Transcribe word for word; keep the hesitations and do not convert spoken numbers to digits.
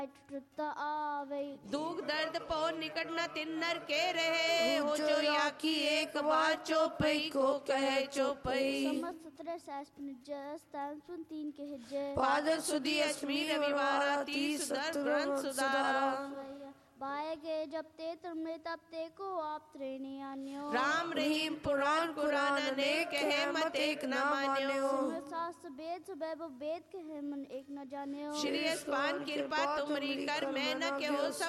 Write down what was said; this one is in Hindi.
टुटता आवे दुख दर्द पो निकट न तिन्नर के रहे हो जो या की एक बार चौपई को कहे चौपई समस्त सत्रह सास पुन तीन के हिज्जे पादर सुधी अश्मी रविवार तीस सत ग्रंथ सुधारा बाए गए जब ते तुम तब ते को आप त्रेणी आन्यो राम रहीम पुराण कुरान ने कहे मत एक न मान्यो सास वेद सुबह वेद कहे मन एक न जान्यो श्री अस्पान कृपा तुमरी कर मैं न कहो सब